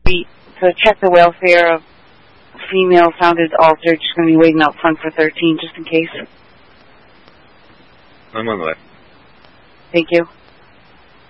to check the welfare of a female found at the altar. Just going to be waiting out front for 13, just in case. I'm on the way. Thank you.